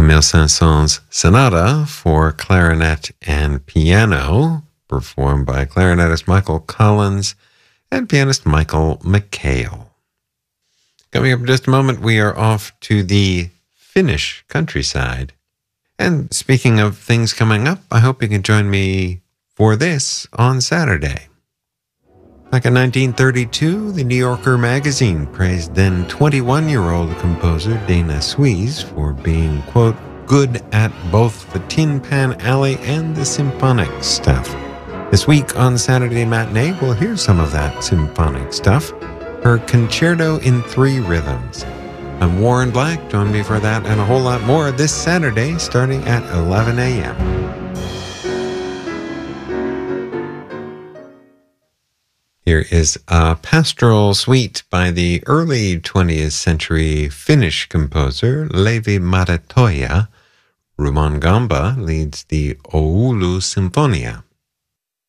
Camille Saint-Saëns' Sonata for clarinet and piano, performed by clarinetist Michael Collins and pianist Michael McHale. Coming up in just a moment, we are off to the Finnish countryside. And speaking of things coming up, I hope you can join me for this on Saturday. Back in 1932, the New Yorker magazine praised then 21-year-old composer Dana Suisse for being, quote, good at both the Tin Pan Alley and the symphonic stuff. This week on Saturday Matinee, we'll hear some of that symphonic stuff. Her Concerto in 3 Rhythms. I'm Warren Black. Join me for that and a whole lot more this Saturday starting at 11 a.m. Here is a pastoral suite by the early 20th century Finnish composer Levi Madetoja. Ruman Gamba leads the Oulu Symphonia.